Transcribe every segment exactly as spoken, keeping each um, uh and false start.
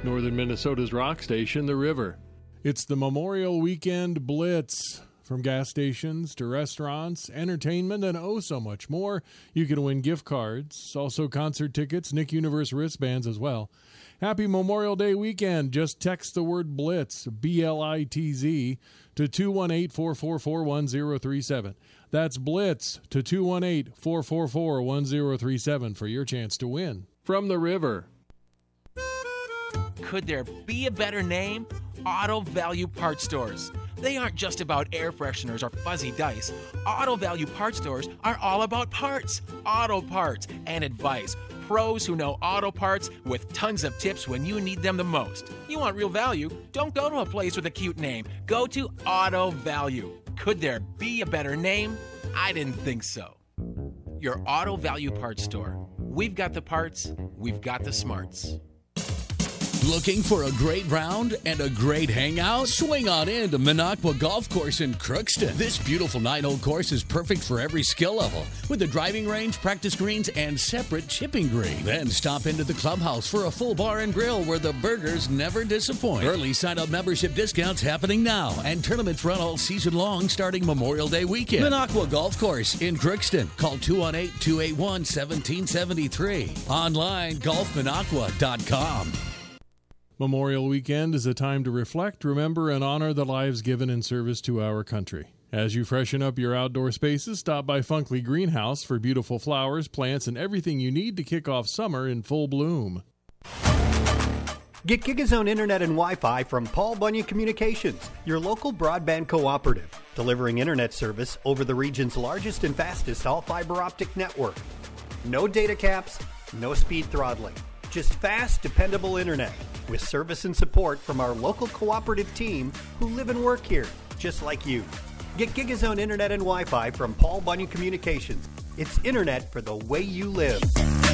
Northern Minnesota's rock station, The River. It's the Memorial Weekend Blitz. From gas stations to restaurants, entertainment, and oh so much more. You can win gift cards, also concert tickets, Nick Universe wristbands as well. Happy Memorial Day weekend. Just text the word BLITZ, B L I T Z, to two one eight, four four four, one zero three seven. That's BLITZ to two one eight, four four four, one zero three seven for your chance to win. From The River. Could there be a better name? Auto Value Parts Stores. They aren't just about air fresheners or fuzzy dice. Auto Value Parts Stores are all about parts, auto parts, and advice. Pros who know auto parts with tons of tips when you need them the most. You want real value? Don't go to a place with a cute name. Go to Auto Value. Could there be a better name? I didn't think so. Your Auto Value Parts Store. We've got the parts, we've got the smarts. Looking for a great round and a great hangout? Swing on in to Minocqua Golf Course in Crookston. This beautiful nine-hole course is perfect for every skill level, with a driving range, practice greens, and separate chipping green. Then stop into the clubhouse for a full bar and grill where the burgers never disappoint. Early sign-up membership discounts happening now, and tournaments run all season long starting Memorial Day weekend. Minocqua Golf Course in Crookston. Call two one eight, two eight one, one seven seven three. Online, golf minocqua dot com. Memorial Weekend is a time to reflect, remember, and honor the lives given in service to our country. As you freshen up your outdoor spaces, stop by Funkley Greenhouse for beautiful flowers, plants, and everything you need to kick off summer in full bloom. Get GigaZone Internet and Wi-Fi from Paul Bunyan Communications, your local broadband cooperative, delivering internet service over the region's largest and fastest all-fiber optic network. No data caps, no speed throttling. Just fast, dependable internet with service and support from our local cooperative team who live and work here, just like you. Get GigaZone Internet and Wi-Fi from Paul Bunyan Communications. It's internet for the way you live.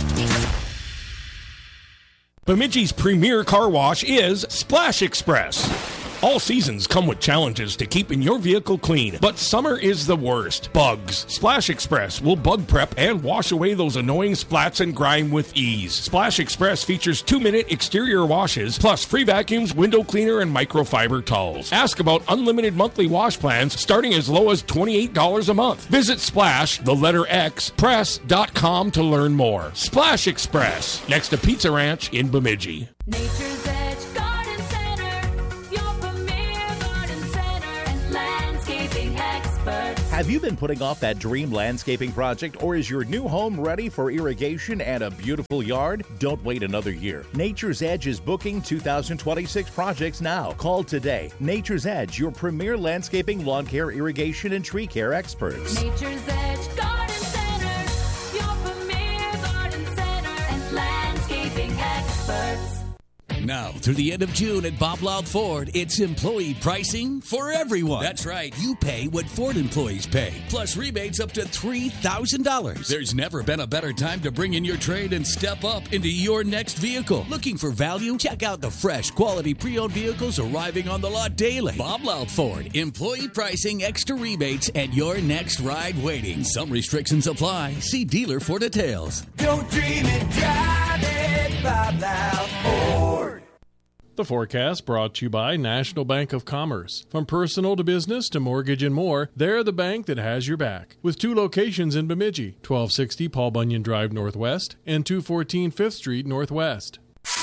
Bemidji's premier car wash is Splash Express. All seasons come with challenges to keeping your vehicle clean, but summer is the worst. Bugs. Splash Express will bug prep and wash away those annoying splats and grime with ease. Splash Express features two-minute exterior washes, plus free vacuums, window cleaner, and microfiber towels. Ask about unlimited monthly wash plans starting as low as twenty-eight dollars a month. Visit Splash, the letter X, press dot com to learn more. Splash Express, next to Pizza Ranch in Bemidji. Nature's Edge Garden Center, your premier garden center and landscaping experts. Have you been putting off that dream landscaping project, or is your new home ready for irrigation and a beautiful yard? Don't wait another year. Nature's Edge is booking two thousand twenty-six projects now. Call today. Nature's Edge, your premier landscaping, lawn care, irrigation, and tree care experts. Nature's Edge Garden Center, your premier garden center and landscaping experts. Now, through the end of June at Bob Loud Ford, it's employee pricing for everyone. That's right. You pay what Ford employees pay, plus rebates up to three thousand dollars. There's never been a better time to bring in your trade and step up into your next vehicle. Looking for value? Check out the fresh, quality pre-owned vehicles arriving on the lot daily. Bob Loud Ford. Employee pricing, extra rebates, and your next ride waiting. Some restrictions apply. See dealer for details. Don't dream it, drive it, Bob Loud Ford. The forecast brought to you by National Bank of Commerce. From personal to business to mortgage and more, they're the bank that has your back. With two locations in Bemidji, twelve sixty Paul Bunyan Drive Northwest and two fourteen Fifth Street Northwest.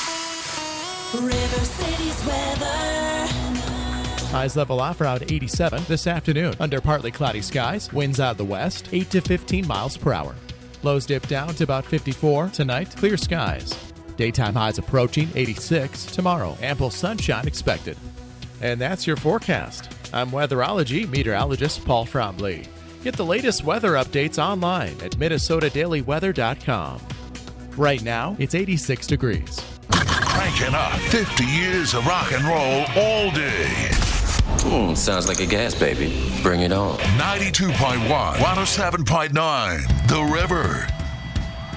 River City's weather. Highs level off around eighty-seven this afternoon. Under partly cloudy skies, winds out of the west, eight to fifteen miles per hour. Lows dip down to about fifty-four tonight, clear skies. Daytime highs approaching eighty-six tomorrow. Ample sunshine expected. And that's your forecast. I'm weatherology meteorologist Paul Frombley. Get the latest weather updates online at minnesota daily weather dot com. Right now, it's eighty-six degrees. Cranking up fifty years of rock and roll all day. Mm, sounds like a gas baby. Bring it on. ninety-two point one, one oh seven point nine, The River.